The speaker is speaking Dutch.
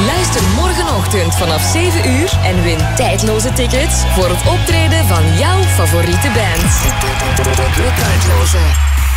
Luister morgenochtend vanaf 7 uur en win tijdloze tickets voor het optreden van jouw favoriete band. De tijdloze.